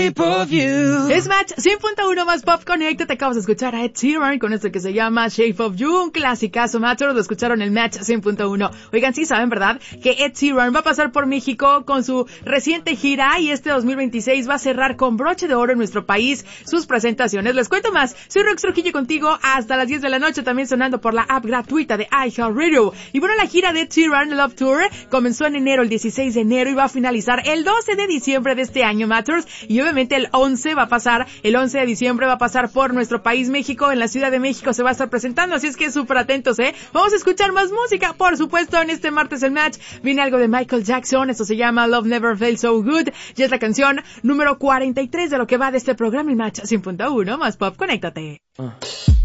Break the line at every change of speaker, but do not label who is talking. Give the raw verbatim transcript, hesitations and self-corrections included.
Es Match cien punto uno más Pop Connect. Te acabas de escuchar a Ed Sheeran con esto que se llama Shape of You, un clasicazo, Matchers. Lo escucharon en el Match cien punto uno. Oigan, sí saben, ¿verdad? Que Ed Sheeran va a pasar por México con su reciente gira y este dos mil veintiséis va a cerrar con broche de oro en nuestro país sus presentaciones. Les cuento más. Soy Rox Trujillo contigo hasta las diez de la noche, también sonando por la app gratuita de iHeartRadio. Y bueno, la gira de Ed Sheeran Love Tour comenzó en enero, el dieciséis de enero, y va a finalizar el doce de diciembre de este año, Matchers. Y obviamente el once va a pasar, el once de diciembre va a pasar por nuestro país, México. En la Ciudad de México se va a estar presentando, así es que súper atentos, ¿eh? Vamos a escuchar más música, por supuesto, en este martes el Match. Viene algo de Michael Jackson, esto se llama Love Never Felt So Good, y es la canción número cuarenta y tres de lo que va de este programa, el Match cien punto uno más Pop. Conéctate. Uh.